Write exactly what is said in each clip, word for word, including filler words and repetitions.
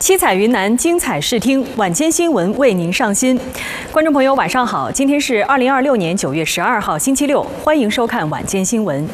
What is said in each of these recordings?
七彩云南，精彩视听，晚间新闻为您上新。观众朋友，晚上好，今天是二零二六年九月十二号，星期六，欢迎收看晚间新闻。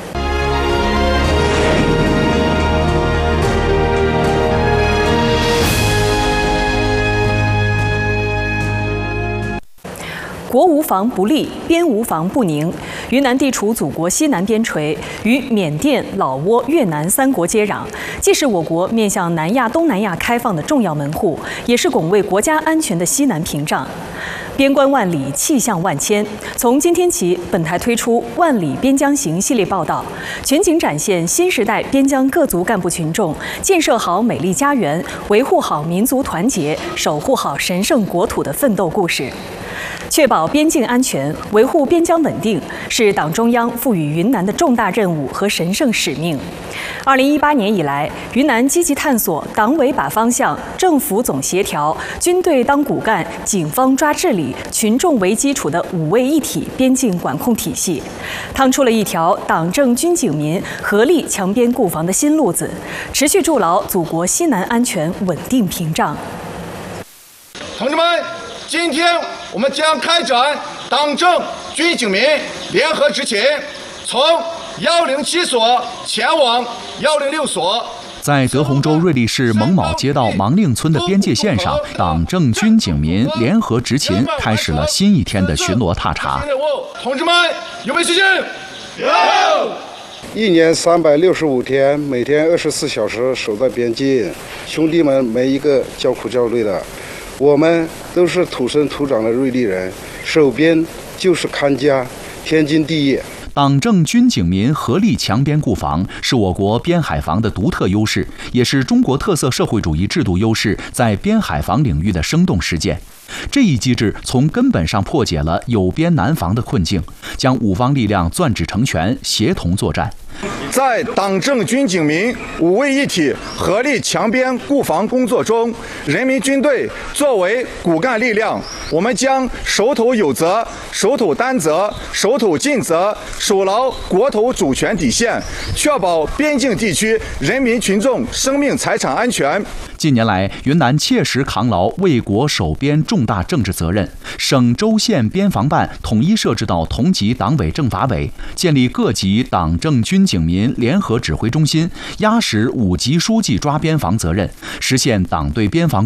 国无防不立，边无防不宁。云南地处祖国西南边陲，与缅甸、老挝、越南三国接壤，既是我国面向南亚、东南亚开放的重要门户，也是拱卫国家安全的西南屏障。 边关万里，气象万千。从今天起，本台推出“万里边疆行”系列报道，全景展现新时代边疆各族干部群众建设好美丽家园、维护好民族团结、守护好神圣国土的奋斗故事。 确保边境安全、维护边疆稳定，是党中央赋予云南的重大任务和神圣使命。二零一八年以来，云南积极探索党委把方向、政府总协调、军队当骨干、警方抓治理、群众为基础的五位一体边境管控体系，趟出了一条党政军警民合力强边固防的新路子，持续筑牢祖国西南安全稳定屏障。 同志们，今天 我们将开展党政军警民联合执勤，从幺零七所前往幺零六所。 在德宏州瑞丽市蒙卯街道芒令村的边界线上，党政军警民联合执勤开始了新一天的巡逻踏查。 同志们，有没有信心？有。 一年三百六十五天，每天二十四小时守在边境，兄弟们没一个叫苦叫累的。 我们都是土生土长的瑞丽人，守边就是看家，天经地义。 党政军警民合力强边固防，是我国边海防的独特优势，也是中国特色社会主义制度优势在边海防领域的生动实践。这一机制从根本上破解了有边难防的困境，将五方力量攥指成拳，协同作战。 在党政军警民五位一体合力强边固防工作中，人民军队作为骨干力量，我们将守土有责、守土担责、守土尽责，守牢国土主权底线，确保边境地区人民群众生命财产安全。 近年来，云南切实扛牢为国守边重大政治责任，省州县边防办统一设置到同级党委政法委，建立各级党政军警民联合指挥中心，压实五级书记抓边防责任，实现党对边防